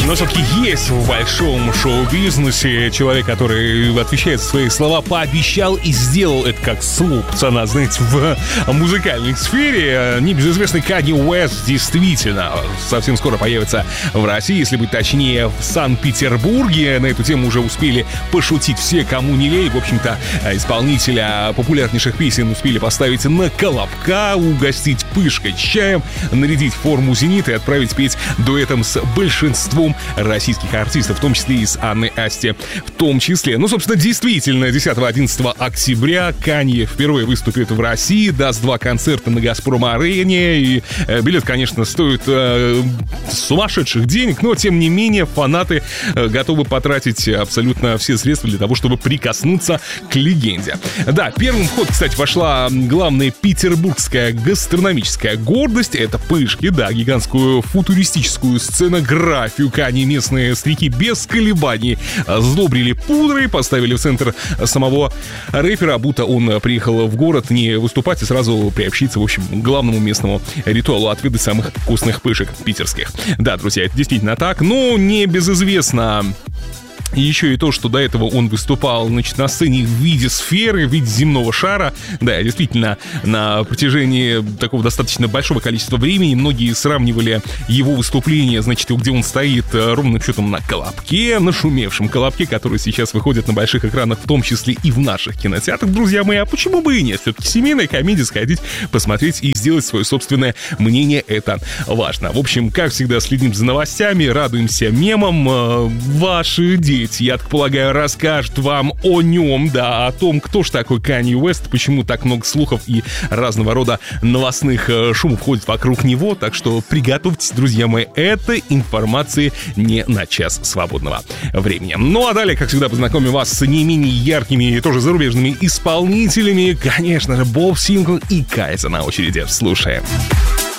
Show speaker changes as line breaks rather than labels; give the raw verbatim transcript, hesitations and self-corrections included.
Но все-таки есть в большом шоу-бизнесе человек, который отвечает за свои слова, пообещал и сделал это как слово пацана, знаете, в музыкальной сфере. Небезызвестный Канье Уэст действительно совсем скоро появится в России, если быть точнее, в Санкт-Петербурге. На эту тему уже успели пошутить все, кому не лень. В общем-то, исполнителя популярнейших песен успели поставить на колобка, угостить пышкой чаем, нарядить форму «Зенита» и отправить петь дуэтом с большинством российских артистов, в том числе и с Анной Асти в том числе. Ну, собственно, действительно, десятого-одиннадцатого октября Канье впервые выступит в России, даст два концерта на «Газпром-арене», и э, билет, конечно, стоит э, сумасшедших денег, но, тем не менее, фанаты э, готовы потратить абсолютно все средства для того, чтобы прикоснуться к легенде. Да, первым в ход, кстати, вошла главная петербургская гастрономическая гордость. Это пышки, да, гигантскую футуристическую сценографию Канье местные старики без колебаний сдобрили пудрой, поставили в центр самого рэпера, будто он приехал в город не выступать, а сразу приобщиться, в общем, к главному местному ритуалу — отведать самых вкусных пышек питерских. Да, друзья, это действительно так, но не безызвестно и еще и то, что до этого он выступал, значит, на сцене в виде сферы, в виде земного шара. Да, действительно, на протяжении такого достаточно большого количества времени многие сравнивали его выступление, значит, где он стоит ровным счетом на колобке, на шумевшем колобке, который сейчас выходит на больших экранах, в том числе и в наших кинотеатрах, друзья мои. А почему бы и нет? Все-таки семейная комедия, сходить, посмотреть и сделать свое собственное мнение — это важно. В общем, как всегда, следим за новостями, радуемся мемам. Ваши дети, я так полагаю, расскажет вам о нем, да, о том, кто же такой Канье Уэст, почему так много слухов и разного рода новостных э, шумов ходит вокруг него, так что приготовьтесь, друзья мои, этой информации не на час свободного времени. Ну а далее, как всегда, познакомим вас с не менее яркими и тоже зарубежными исполнителями, конечно же, Боб Синглтон и Кайза на очереди. Слушаем.